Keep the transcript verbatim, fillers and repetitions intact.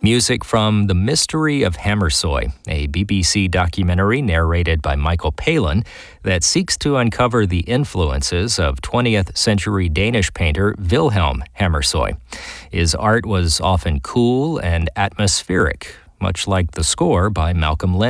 Music from The Mystery of Hammersoy, a B B C documentary narrated by Michael Palin that seeks to uncover the influences of twentieth century Danish painter Wilhelm Hammersoy. His art was often cool and atmospheric, much like the score by Malcolm Lindner.